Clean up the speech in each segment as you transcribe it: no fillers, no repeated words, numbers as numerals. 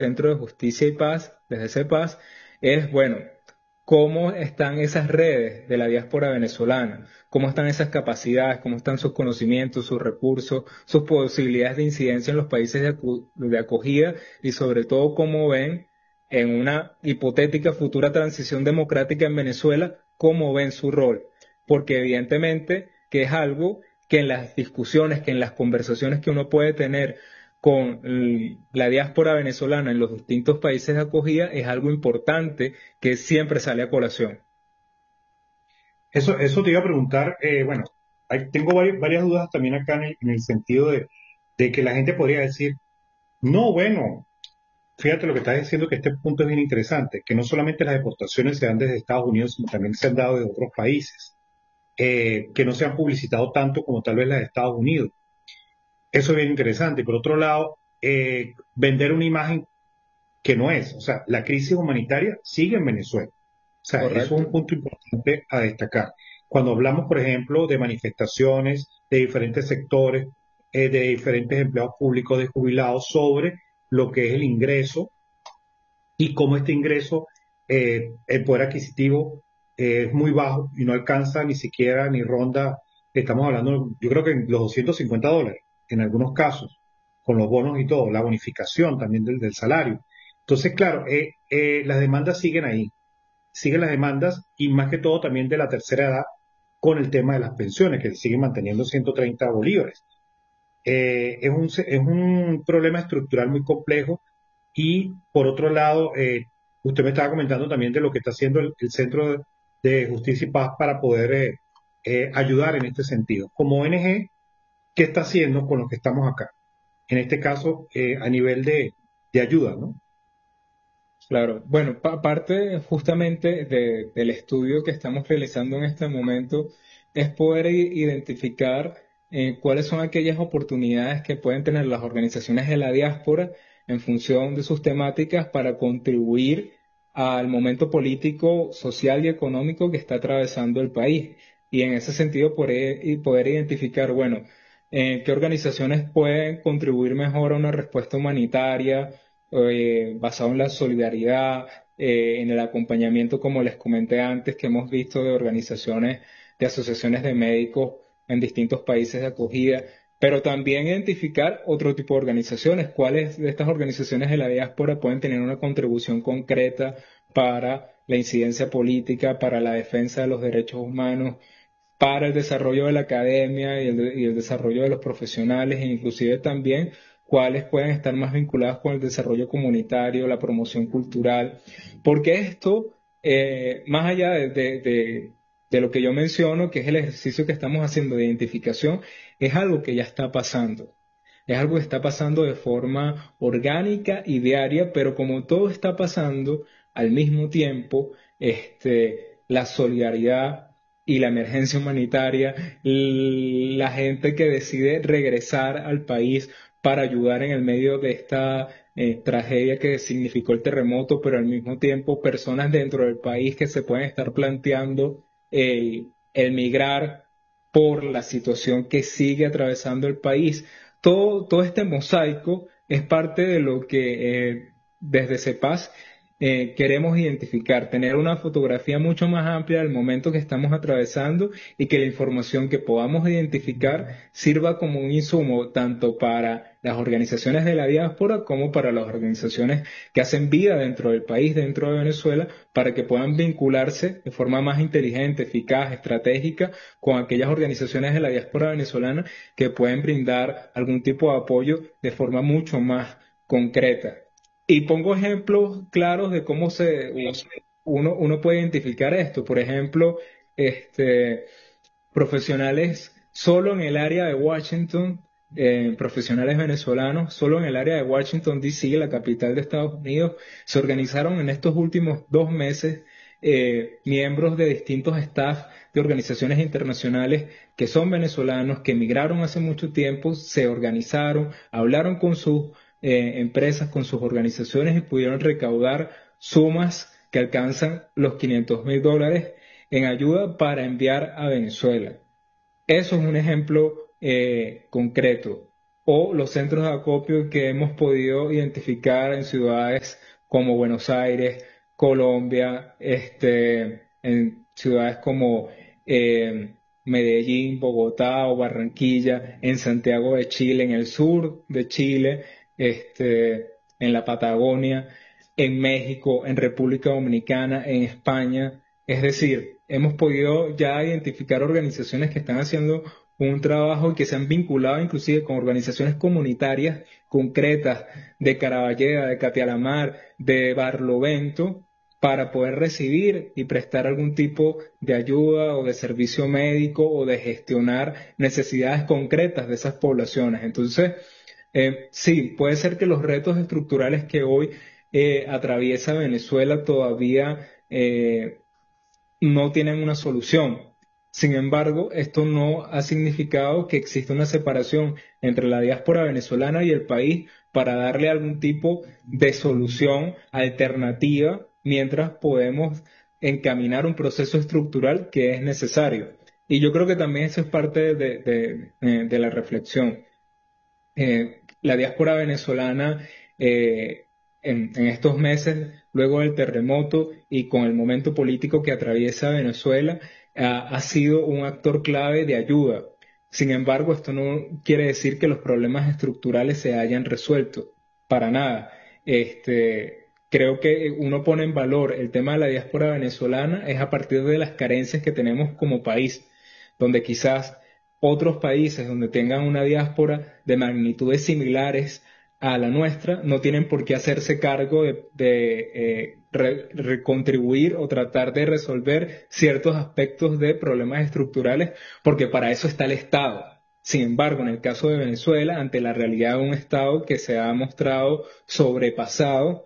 Centro de Justicia y Paz, desde CEPAZ, es, bueno, cómo están esas redes de la diáspora venezolana, cómo están esas capacidades, cómo están sus conocimientos, sus recursos, sus posibilidades de incidencia en los países de acogida y sobre todo cómo ven en una hipotética futura transición democrática en Venezuela, cómo ven su rol. Porque evidentemente que es algo que en las discusiones, que en las conversaciones que uno puede tener con la diáspora venezolana en los distintos países de acogida es algo importante que siempre sale a colación. Eso te iba a preguntar, bueno, tengo varias dudas también acá en el sentido de que la gente podría decir, no, bueno, fíjate lo que estás diciendo, que este punto es bien interesante, que no solamente las deportaciones se dan desde Estados Unidos, sino también se han dado de otros países, que no se han publicitado tanto como tal vez las de Estados Unidos. Eso es bien interesante. Por otro lado, vender una imagen que no es, o sea, la crisis humanitaria sigue en Venezuela. O sea, eso es un Correcto. punto importante a destacar. Cuando hablamos, por ejemplo, de manifestaciones de diferentes sectores, de diferentes empleados públicos, de jubilados, sobre lo que es el ingreso y cómo este ingreso, el poder adquisitivo es muy bajo y no alcanza ni siquiera ni ronda, estamos hablando, yo creo que en los $250 en algunos casos, con los bonos y todo, la bonificación también del salario. Entonces, claro, las demandas siguen las demandas y más que todo también de la tercera edad con el tema de las pensiones, que siguen manteniendo 130 bolívares. Es un problema estructural muy complejo y por otro lado, usted me estaba comentando también de lo que está haciendo el Centro de Justicia y Paz para poder ayudar en este sentido. Como ONG, ¿qué está haciendo con los que estamos acá? En este caso, a nivel de ayuda, ¿no? Claro, bueno, parte justamente del estudio que estamos realizando en este momento es poder identificar cuáles son aquellas oportunidades que pueden tener las organizaciones de la diáspora en función de sus temáticas para contribuir al momento político, social y económico que está atravesando el país. Y en ese sentido, poder identificar, bueno, qué organizaciones pueden contribuir mejor a una respuesta humanitaria basado en la solidaridad, en el acompañamiento, como les comenté antes, que hemos visto de organizaciones, de asociaciones de médicos en distintos países de acogida, pero también identificar otro tipo de organizaciones, cuáles de estas organizaciones de la diáspora pueden tener una contribución concreta para la incidencia política, para la defensa de los derechos humanos, para el desarrollo de la academia y el desarrollo de los profesionales e inclusive también cuáles pueden estar más vinculadas con el desarrollo comunitario, la promoción cultural, porque esto, más allá de lo que yo menciono, que es el ejercicio que estamos haciendo de identificación, es algo que ya está pasando. Es algo que está pasando de forma orgánica y diaria, pero como todo está pasando al mismo tiempo, la solidaridad y la emergencia humanitaria, la gente que decide regresar al país para ayudar en el medio de esta tragedia que significó el terremoto, pero al mismo tiempo personas dentro del país que se pueden estar planteando el migrar por la situación que sigue atravesando el país. Todo este mosaico es parte de lo que desde CEPAS queremos identificar, tener una fotografía mucho más amplia del momento que estamos atravesando y que la información que podamos identificar sirva como un insumo tanto para las organizaciones de la diáspora como para las organizaciones que hacen vida dentro del país, dentro de Venezuela, para que puedan vincularse de forma más inteligente, eficaz, estratégica con aquellas organizaciones de la diáspora venezolana que pueden brindar algún tipo de apoyo de forma mucho más concreta. Y pongo ejemplos claros de cómo uno puede identificar esto. Por ejemplo, este, profesionales solo en el área de Washington, profesionales venezolanos, solo en el área de Washington, D. C., la capital de Estados Unidos, se organizaron en estos últimos 2 meses miembros de distintos staff de organizaciones internacionales que son venezolanos, que emigraron hace mucho tiempo, se organizaron, hablaron con sus empresas, con sus organizaciones y pudieron recaudar sumas que alcanzan los $500,000 en ayuda para enviar a Venezuela. Eso es un ejemplo concreto. o los centros de acopio que hemos podido identificar en ciudades como Buenos Aires, Colombia, en ciudades como Medellín, Bogotá o Barranquilla, en Santiago de Chile, en el sur de Chile, en la Patagonia, en México, en República Dominicana, en España. Es decir, hemos podido ya identificar organizaciones que están haciendo un trabajo y que se han vinculado inclusive con organizaciones comunitarias concretas de Caraballeda, de Catialamar, de Barlovento, para poder recibir y prestar algún tipo de ayuda o de servicio médico o de gestionar necesidades concretas de esas poblaciones. Entonces, sí, puede ser que los retos estructurales que hoy atraviesa Venezuela todavía no tienen una solución. Sin embargo, esto no ha significado que exista una separación entre la diáspora venezolana y el país para darle algún tipo de solución alternativa mientras podemos encaminar un proceso estructural que es necesario. Y yo creo que también eso es parte de la reflexión. La diáspora venezolana en estos meses, luego del terremoto y con el momento político que atraviesa Venezuela, ha sido un actor clave de ayuda. Sin embargo, esto no quiere decir que los problemas estructurales se hayan resuelto, para nada. Creo que uno pone en valor el tema de la diáspora venezolana es a partir de las carencias que tenemos como país, donde quizás otros países donde tengan una diáspora de magnitudes similares a la nuestra no tienen por qué hacerse cargo de contribuir o tratar de resolver ciertos aspectos de problemas estructurales, porque para eso está el Estado. Sin embargo, en el caso de Venezuela, ante la realidad de un Estado que se ha mostrado sobrepasado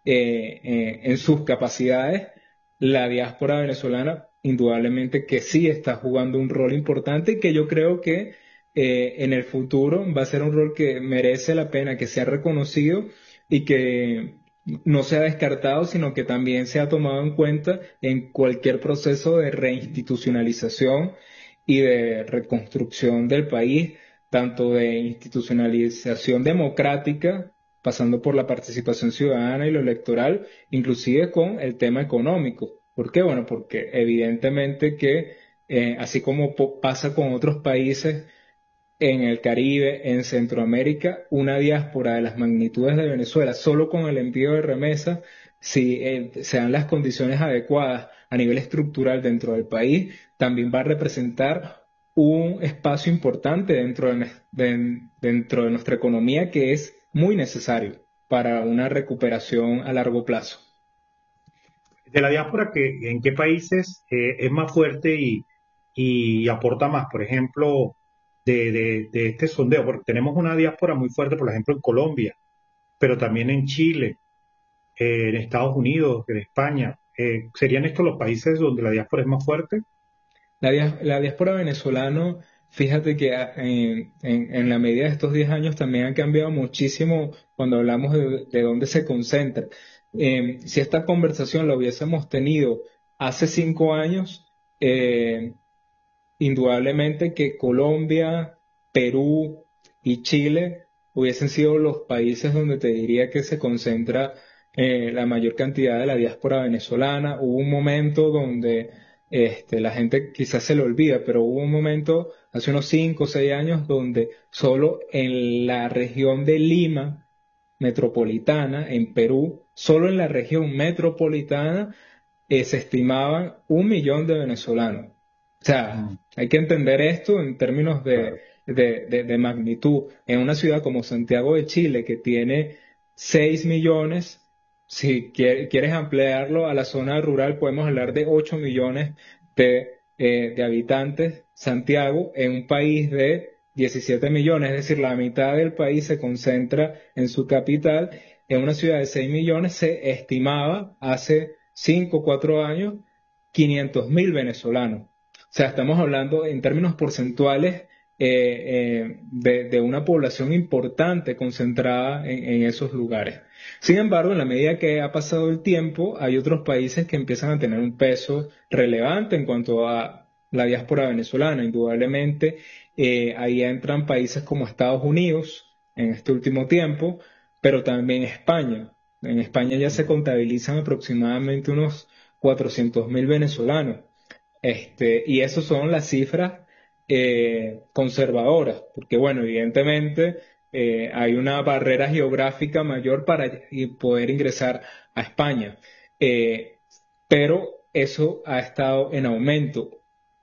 en sus capacidades, la diáspora venezolana indudablemente que sí está jugando un rol importante y que yo creo que en el futuro va a ser un rol que merece la pena que sea reconocido y que no sea descartado, sino que también sea tomado en cuenta en cualquier proceso de reinstitucionalización y de reconstrucción del país, tanto de institucionalización democrática, pasando por la participación ciudadana y lo electoral, inclusive con el tema económico. ¿Por qué? Bueno, porque evidentemente que así como pasa con otros países en el Caribe, en Centroamérica, una diáspora de las magnitudes de Venezuela, solo con el envío de remesas, si se dan las condiciones adecuadas a nivel estructural dentro del país, también va a representar un espacio importante dentro de nuestra economía que es muy necesario para una recuperación a largo plazo. De la diáspora, ¿en qué países es más fuerte y aporta más? Por ejemplo, de este sondeo, porque tenemos una diáspora muy fuerte, por ejemplo, en Colombia, pero también en Chile, en Estados Unidos, en España. ¿Serían estos los países donde la diáspora es más fuerte? La diáspora venezolana, fíjate que en la medida de estos 10 años también ha cambiado muchísimo cuando hablamos de dónde se concentra. Si esta conversación la hubiésemos tenido hace 5 años, indudablemente que Colombia, Perú y Chile hubiesen sido los países donde te diría que se concentra la mayor cantidad de la diáspora venezolana. Hubo un momento donde la gente quizás se lo olvida, pero hubo un momento hace unos 5 o 6 años donde solo en la región de Lima metropolitana, en Perú, solo en la región metropolitana se estimaban 1 millón de venezolanos. O sea, Mm, hay que entender esto en términos claro. de magnitud. En una ciudad como Santiago de Chile, que tiene 6 millones, si quieres ampliarlo a la zona rural, podemos hablar de 8 millones de habitantes. Santiago, en un país de 17 millones, es decir, la mitad del país se concentra en su capital. En una ciudad de 6 millones se estimaba hace 5 o 4 años 500.000 venezolanos. O sea, estamos hablando en términos porcentuales de una población importante concentrada en esos lugares. Sin embargo, en la medida que ha pasado el tiempo, hay otros países que empiezan a tener un peso relevante en cuanto a la diáspora venezolana. Indudablemente, ahí entran países como Estados Unidos en este último tiempo, pero también España. En España ya se contabilizan aproximadamente unos 400.000 venezolanos. Y esas son las cifras conservadoras, porque bueno, evidentemente hay una barrera geográfica mayor para poder ingresar a España. Eh, pero eso ha estado en aumento.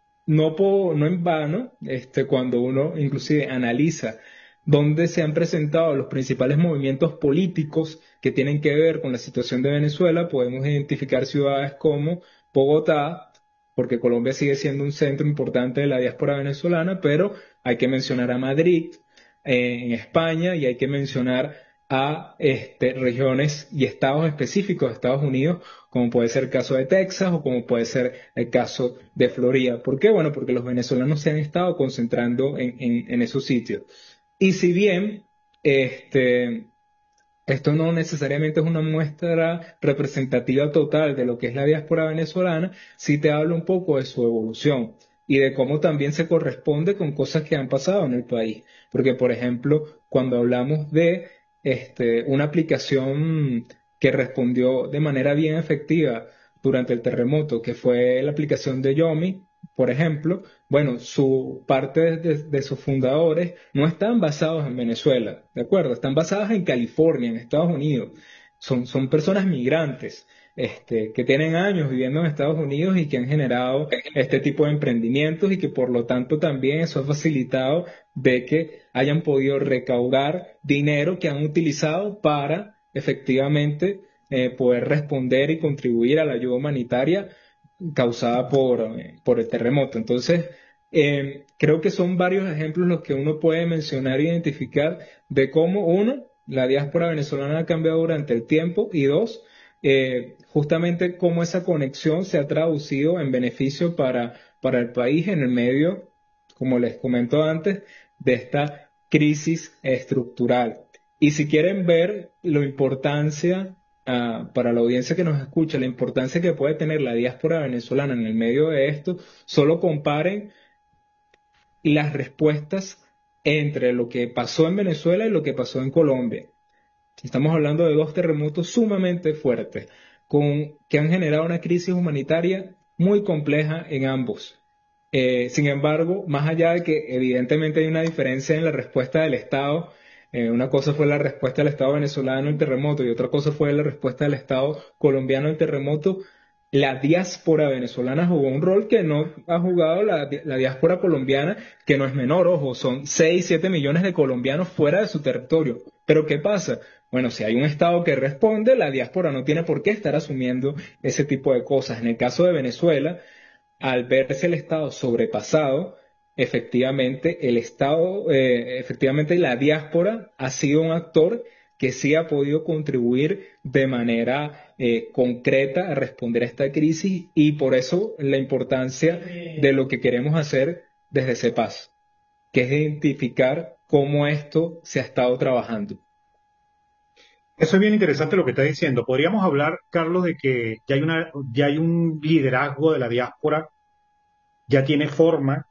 No en vano, cuando uno inclusive analiza dónde se han presentado los principales movimientos políticos que tienen que ver con la situación de Venezuela, podemos identificar ciudades como Bogotá, porque Colombia sigue siendo un centro importante de la diáspora venezolana, pero hay que mencionar a Madrid, en España, y hay que mencionar a regiones y estados específicos de Estados Unidos, como puede ser el caso de Texas o como puede ser el caso de Florida. ¿Por qué? Bueno, porque los venezolanos se han estado concentrando en esos sitios. Y si bien este, esto no necesariamente es una muestra representativa total de lo que es la diáspora venezolana, sí te habla un poco de su evolución y de cómo también se corresponde con cosas que han pasado en el país. Porque, por ejemplo, cuando hablamos de una aplicación que respondió de manera bien efectiva durante el terremoto, que fue la aplicación de Yomi, por ejemplo, bueno, su parte de sus fundadores no están basados en Venezuela, ¿de acuerdo? Están basadas en California, en Estados Unidos. Son personas migrantes, que tienen años viviendo en Estados Unidos y que han generado este tipo de emprendimientos y que por lo tanto también eso ha facilitado de que hayan podido recaudar dinero que han utilizado para efectivamente poder responder y contribuir a la ayuda humanitaria causada por el terremoto. Entonces, creo que son varios ejemplos los que uno puede mencionar e identificar de cómo, uno, la diáspora venezolana ha cambiado durante el tiempo y dos, justamente cómo esa conexión se ha traducido en beneficio para el país en el medio, como les comento antes, de esta crisis estructural. Y si quieren ver la importancia para la audiencia que nos escucha, la importancia que puede tener la diáspora venezolana en el medio de esto, solo comparen las respuestas entre lo que pasó en Venezuela y lo que pasó en Colombia. Estamos hablando de dos terremotos sumamente fuertes, que han generado una crisis humanitaria muy compleja en ambos. Sin embargo, más allá de que evidentemente hay una diferencia en la respuesta del Estado, una cosa fue la respuesta del Estado venezolano al terremoto y otra cosa fue la respuesta del Estado colombiano al terremoto, la diáspora venezolana jugó un rol que no ha jugado la diáspora colombiana, que no es menor, ojo, son 6, 7 millones de colombianos fuera de su territorio. Pero ¿qué pasa? Bueno, si hay un Estado que responde, la diáspora no tiene por qué estar asumiendo ese tipo de cosas. En el caso de Venezuela, al verse el Estado sobrepasado, efectivamente la diáspora ha sido un actor que sí ha podido contribuir de manera concreta a responder a esta crisis y por eso la importancia de lo que queremos hacer desde CEPAS, que es identificar cómo esto se ha estado trabajando. Eso es bien interesante lo que está diciendo. Podríamos hablar, Carlos, de que ya hay un liderazgo de la diáspora, ya tiene forma,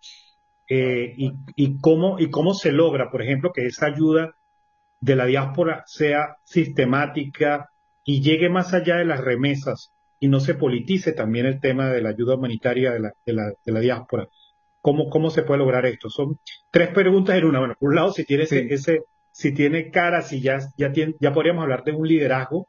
y cómo se logra, por ejemplo, que esa ayuda de la diáspora sea sistemática y llegue más allá de las remesas y no se politice también el tema de la ayuda humanitaria de la diáspora. ¿Cómo se puede lograr esto? Son tres preguntas en una. Bueno, por un lado, si tiene Sí, si tiene cara, si ya podríamos hablar de un liderazgo.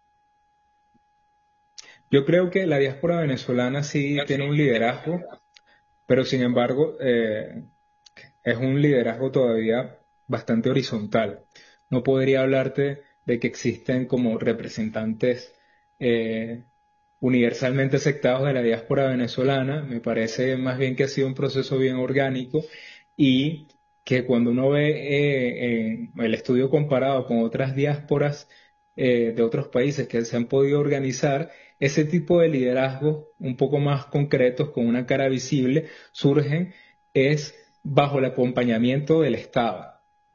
yo creo que la diáspora venezolana sí tiene un liderazgo, pero sin embargo es un liderazgo todavía bastante horizontal. No podría hablarte de que existen como representantes eh, universalmente aceptados de la diáspora venezolana. Me parece más bien que ha sido un proceso bien orgánico y que cuando uno ve el estudio comparado con otras diásporas de otros países que se han podido organizar, ese tipo de liderazgos un poco más concretos, con una cara visible, surgen es bajo el acompañamiento del Estado.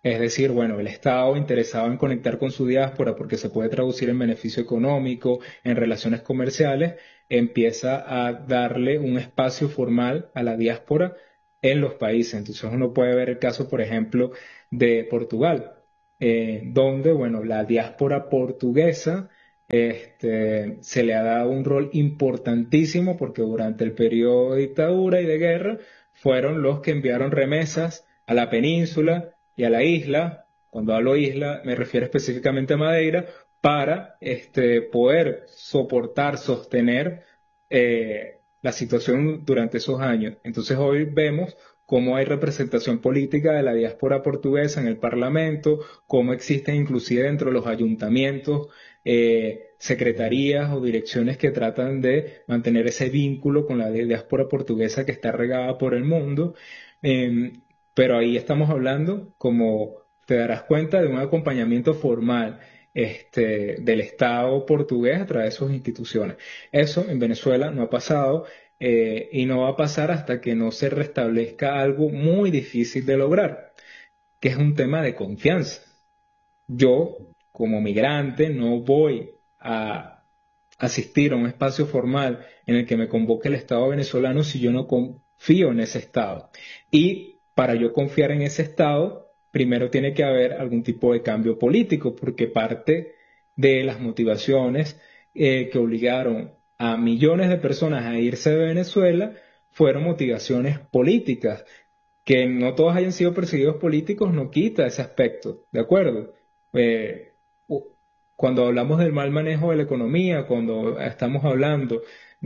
Es decir, bueno, el Estado interesado en conectar con su diáspora porque se puede traducir en beneficio económico, en relaciones comerciales, empieza a darle un espacio formal a la diáspora en los países. Entonces uno puede ver el caso, por ejemplo, de Portugal, donde, bueno, la diáspora portuguesa se le ha dado un rol importantísimo porque durante el periodo de dictadura y de guerra fueron los que enviaron remesas a la península y a la isla. Cuando hablo isla, me refiero específicamente a Madeira, para poder soportar, sostener la situación durante esos años. Entonces hoy vemos cómo hay representación política de la diáspora portuguesa en el Parlamento, cómo existen inclusive dentro de los ayuntamientos secretarías o direcciones que tratan de mantener ese vínculo con la diáspora portuguesa que está regada por el mundo. Eh, pero ahí estamos hablando, como te darás cuenta, de un acompañamiento formal del Estado portugués a través de sus instituciones. Eso en Venezuela no ha pasado y no va a pasar hasta que no se restablezca algo muy difícil de lograr, que es un tema de confianza. Yo, como migrante, no voy a asistir a un espacio formal en el que me convoque el Estado venezolano si yo no confío en ese Estado. Y para yo confiar en ese Estado, primero tiene que haber algún tipo de cambio político, porque parte de las motivaciones que obligaron a millones de personas a irse de Venezuela fueron motivaciones políticas. Que no todos hayan sido perseguidos políticos no quita ese aspecto, ¿de acuerdo? Eh, Cuando hablamos del mal manejo de la economía, cuando estamos hablando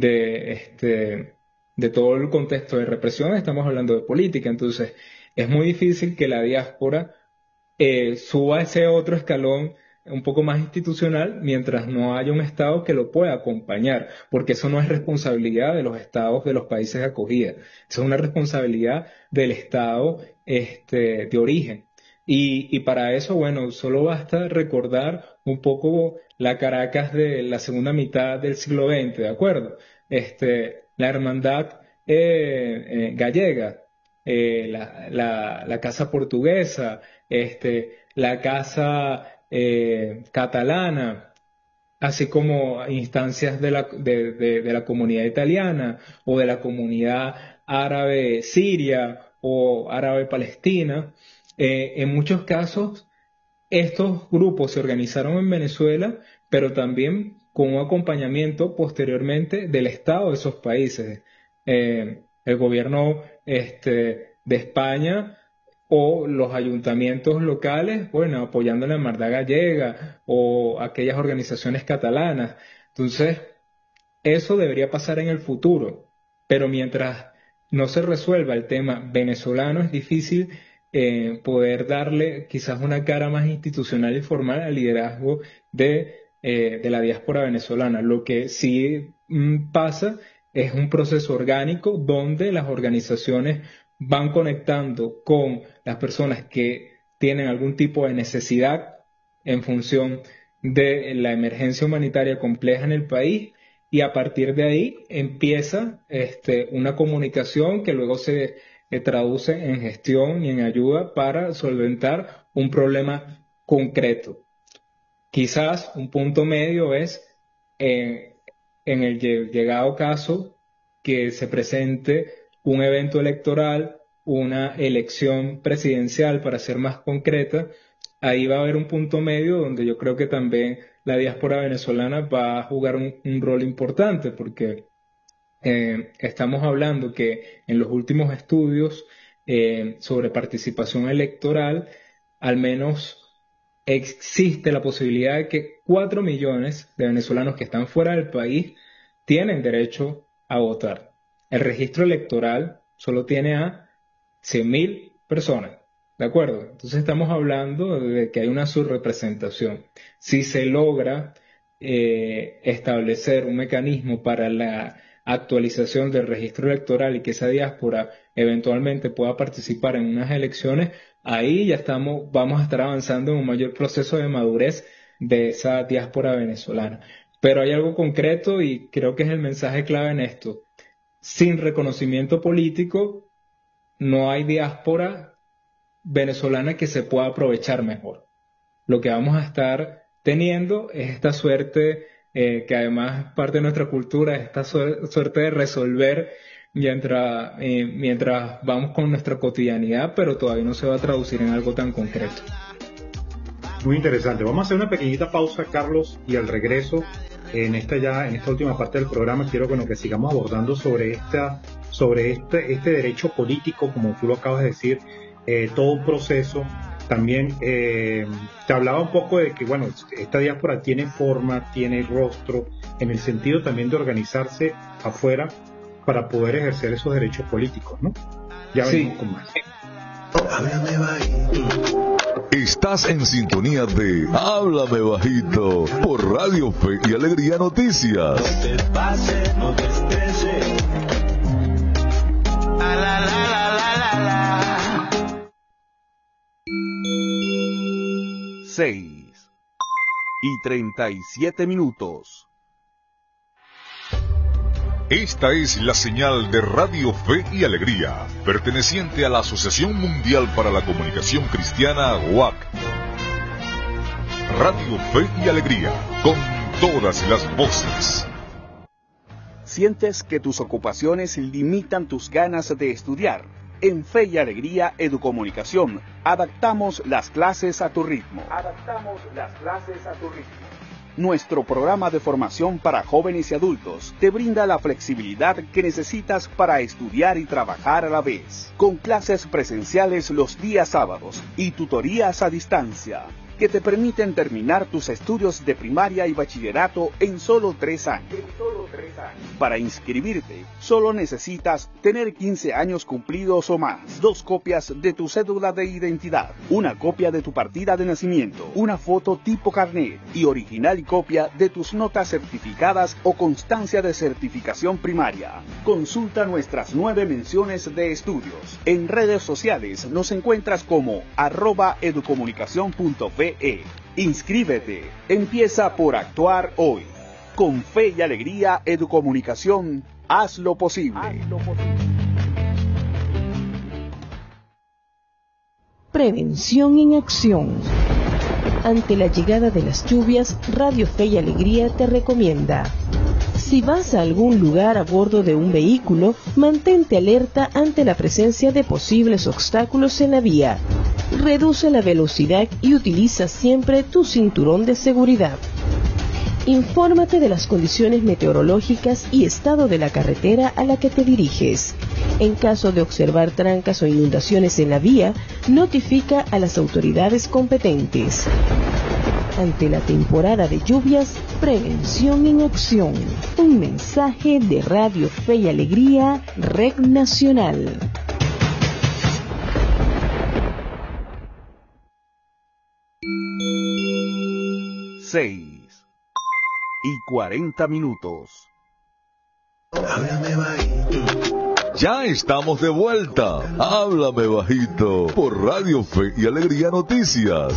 de todo el contexto de represión, estamos hablando de política. Entonces, es muy difícil que la diáspora suba ese otro escalón un poco más institucional mientras no haya un Estado que lo pueda acompañar, porque eso no es responsabilidad de los Estados de los países de acogida, eso es una responsabilidad del Estado de origen. Y para eso, bueno, solo basta recordar un poco la Caracas de la segunda mitad del siglo XX, ¿de acuerdo? La hermandad gallega, la casa portuguesa, la casa catalana, así como instancias de la comunidad italiana o de la comunidad árabe siria o árabe palestina. En muchos casos, estos grupos se organizaron en Venezuela, pero también con un acompañamiento posteriormente del Estado de esos países. El gobierno de España o los ayuntamientos locales, bueno, apoyando la Hermandad Gallega o aquellas organizaciones catalanas. Entonces, eso debería pasar en el futuro, pero mientras no se resuelva el tema venezolano, es difícil poder darle quizás una cara más institucional y formal al liderazgo de la diáspora venezolana. Lo que sí pasa es un proceso orgánico donde las organizaciones van conectando con las personas que tienen algún tipo de necesidad en función de la emergencia humanitaria compleja en el país y a partir de ahí empieza una comunicación que luego se traduce en gestión y en ayuda para solventar un problema concreto. Quizás un punto medio es eh, en el llegado caso que se presente un evento electoral, una elección presidencial para ser más concreta, ahí va a haber un punto medio donde yo creo que también la diáspora venezolana va a jugar un rol importante porque estamos hablando que en los últimos estudios sobre participación electoral, al menos existe la posibilidad de que 4 millones de venezolanos que están fuera del país tienen derecho a votar. El registro electoral solo tiene a 100.000 personas, ¿de acuerdo? Entonces estamos hablando de que hay una subrepresentación. Si se logra establecer un mecanismo para la actualización del registro electoral y que esa diáspora eventualmente pueda participar en unas elecciones, ahí ya vamos a estar avanzando en un mayor proceso de madurez de esa diáspora venezolana. Pero hay algo concreto y creo que es el mensaje clave en esto. Sin reconocimiento político no hay diáspora venezolana que se pueda aprovechar mejor. Lo que vamos a estar teniendo es esta suerte, que además es parte de nuestra cultura, esta suerte de resolver mientras vamos con nuestra cotidianidad, pero todavía no se va a traducir en algo tan concreto. Muy interesante. Vamos a hacer una pequeñita pausa, Carlos, y al regreso, en esta última parte del programa, quiero que sigamos abordando sobre este derecho político, como tú lo acabas de decir, todo un proceso. También te hablaba un poco de que, bueno, esta diáspora tiene forma, tiene rostro, en el sentido también de organizarse afuera para poder ejercer esos derechos políticos, ¿no? Ya venimos con más. Háblame bajito. Estás en sintonía de Háblame Bajito por Radio Fe y Alegría Noticias. No te pases, no te estreses. La, la, la, la, la, la. 6:37. Esta es la señal de Radio Fe y Alegría, perteneciente a la Asociación Mundial para la Comunicación Cristiana, WAC. Radio Fe y Alegría, con todas las voces. ¿Sientes que tus ocupaciones limitan tus ganas de estudiar? En Fe y Alegría Educomunicación, adaptamos las clases a tu ritmo. Nuestro programa de formación para jóvenes y adultos te brinda la flexibilidad que necesitas para estudiar y trabajar a la vez, con clases presenciales los días sábados y tutorías a distancia, que te permiten terminar tus estudios de primaria y bachillerato en solo 3 años. Para inscribirte, solo necesitas tener 15 años cumplidos o más, 2 copias de tu cédula de identidad, una copia de tu partida de nacimiento, una foto tipo carnet y original copia de tus notas certificadas o constancia de certificación primaria. Consulta nuestras 9 menciones de estudios. En redes sociales nos encuentras como @educomunicacion.fe. Inscríbete. Empieza por actuar hoy. Con Fe y Alegría Educomunicación, haz lo posible. Prevención en acción. Ante la llegada de las lluvias, Radio Fe y Alegría te recomienda: si vas a algún lugar a bordo de un vehículo, mantente alerta ante la presencia de posibles obstáculos en la vía. Reduce la velocidad y utiliza siempre tu cinturón de seguridad. Infórmate de las condiciones meteorológicas y estado de la carretera a la que te diriges. En caso de observar trancas o inundaciones en la vía, notifica a las autoridades competentes. Ante la temporada de lluvias, prevención en acción. Un mensaje de Radio Fe y Alegría, Red Nacional. 6:40. Háblame bajito. Ya estamos de vuelta. Háblame Bajito por Radio Fe y Alegría Noticias.